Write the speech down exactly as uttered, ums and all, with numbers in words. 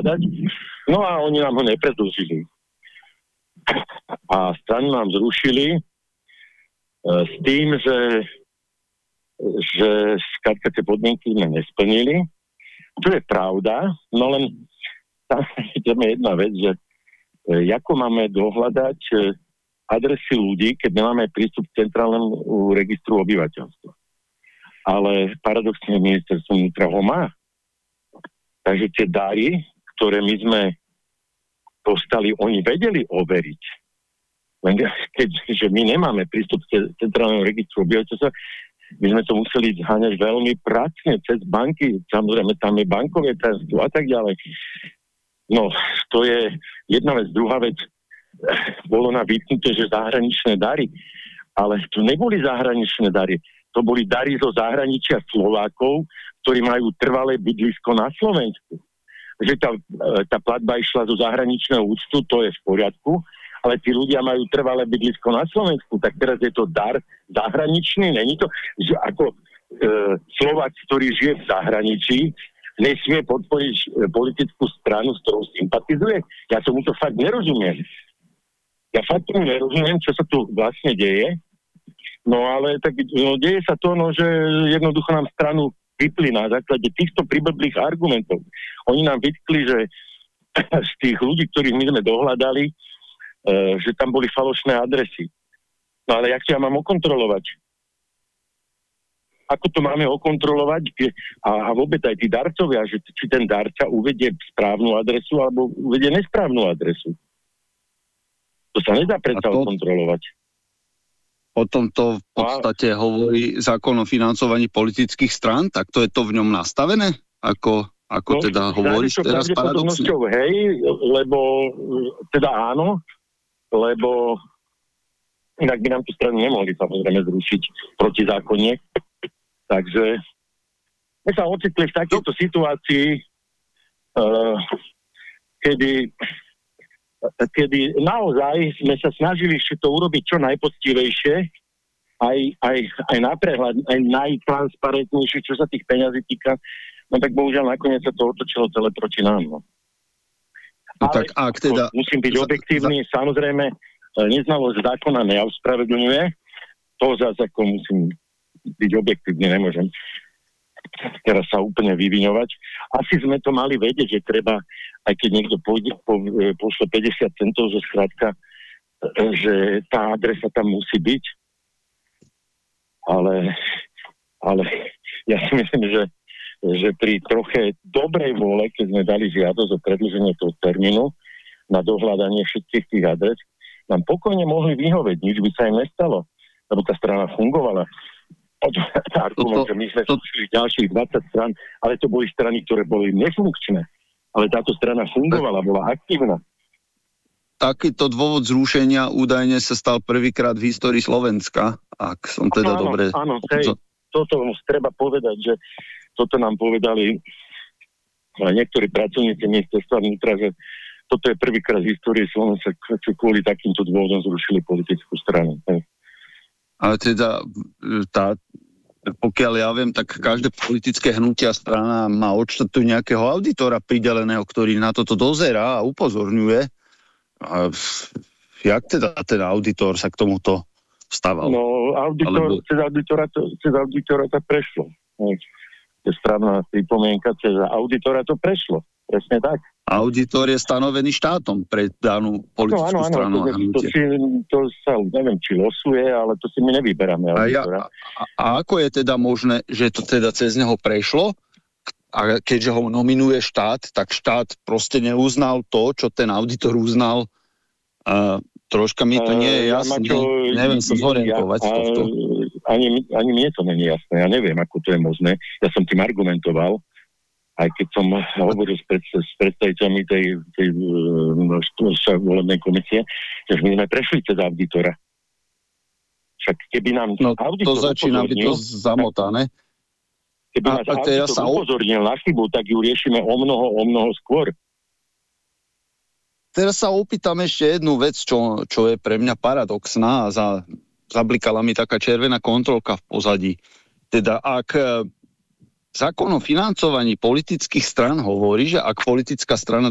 dohľadať. No a oni nám ho nepredĺžili. A stranu nám zrušili e, s tým, že, že skrátka tie podmienky sme nesplnili. To je pravda, no len tam je jedna vec, že e, ako máme dohľadať e, adresy ľudí, keď nemáme prístup k centrálnemu registru obyvateľstva. Ale paradoxne ministerstvo vnútra ho má. Takže tie dary, ktoré my sme dostali, oni vedeli overiť. Len keďže my nemáme prístup k centrálnemu registru obyvateľstva, my sme to museli zháňať veľmi pracne cez banky, samozrejme tam je bankové tajomstvo a tak ďalej. No, to je jedna vec. Druhá vec, bolo na vypnuté, že zahraničné dary, ale to neboli zahraničné dary, to boli dary zo zahraničia Slovákov, ktorí majú trvalé bydlisko na Slovensku. Že tá, tá platba išla zo zahraničného účtu, to je v poriadku, ale tí ľudia majú trvalé bydlisko na Slovensku, tak teraz je to dar zahraničný, není to, že ako e, Slovák, ktorý žije v zahraničí, nesmie podporiť e, politickú stranu, s ktorou sympatizuje. Ja tomu to fakt nerozumiem. Ja fakt tomu nerozumiem, čo sa tu vlastne deje. No ale tak no, deje sa to, no, že jednoducho nám stranu vypli na základe týchto priblblých argumentov. Oni nám vytkli, že z tých ľudí, ktorých my sme dohľadali, e, že tam boli falošné adresy. No ale jak to ja mám okontrolovať? Ako to máme okontrolovať? A, a vôbec aj tí darcovia, že či ten darca uvedie správnu adresu alebo uvedie nesprávnu adresu. To sa nedá predsa to, okontrolovať. O tomto v podstate hovorí zákon o financovaní politických strán, tak to je to v ňom nastavené? Ako, ako no, teda hovoríš teraz paradoxne? Hej, lebo teda áno, lebo inak by nám tú stranu nemohli samozrejme zrušiť protizákonne. Takže my sa ocitli v takejto situácii, uh, kedy kedy naozaj sme sa snažili to urobiť čo najpoctivejšie, aj, aj, aj naprehľad, aj najtransparentnejšie, čo sa tých peňazí týka, no tak bohužiaľ nakoniec sa to otočilo celé proti nám. No. No tak ak teda... Musím byť objektívny, za... samozrejme, neznalosť zákona neospravedlňuje, to zase ako musím byť objektívny, nemôžem teraz sa úplne vyviňovať. Asi sme to mali vedieť, že treba, aj keď niekto pôjde, po, pošle päťdesiat centov, že skrátka, že tá adresa tam musí byť. Ale, ale ja si myslím, že, že pri troche dobrej vôle, keď sme dali žiadosť o predĺženie toho termínu na dohľadanie všetkých tých adres, nám pokojne mohli vyhovieť, nič by sa im nestalo, lebo tá strana fungovala. Argument, že my sme skúšili ďalších dvadsať strán, ale to boli strany, ktoré boli nefunkčné. Ale táto strana fungovala, bola aktívna. Takýto dôvod zrušenia údajne sa stal prvýkrát v histórii Slovenska, ak som teda áno, dobre... Áno, hej, toto treba povedať, že toto nám povedali niektorí pracovníci ministerstva vnútra, že toto je prvýkrát v histórii Slovenska, čo kvôli takýmto dôvodom zrušili politickú stranu. Hej. Ale teda, tá, pokiaľ ja viem, tak každé politické hnutia strana má odštartu nejakého auditora prideleného, ktorý na toto dozerá a upozorňuje. A jak teda ten auditor sa k tomuto stával? No, auditor, Alebo... cez, auditora to, cez auditora to prešlo. To je správna pripomienka, cez auditora to prešlo. Presne tak. Auditor je stanovený štátom pre danú politickú no, áno, stranu. Áno, to, to, si, to sa, neviem, či losuje, ale to si my nevyberáme. A, ja, a, a ako je teda možné, že to teda cez neho prešlo? A keďže ho nominuje štát, tak štát proste neuznal to, čo ten auditor uznal. A troška mi to nie je jasné. Ja, neviem sa zorientovať ja, z tohto. Ani, ani mne to nie je jasné. Ja neviem, ako to je možné. Ja som tým argumentoval, aj keď som hovoril s, pred, s predstaviteľmi tej, tej uh, volebnej komisie, že my sme prešli cez auditora. Však keby nám no, auditor to začína byť to zamotané. Keby a, nás a auditor sa upozornil na chybu, tak ju riešime o mnoho, o mnoho skôr. Teraz sa opýtam ešte jednu vec, čo, čo je pre mňa paradoxná a za, zablikala mi taká červená kontrolka v pozadí. Teda ak zákon o financovaní politických strán hovorí, že ak politická strana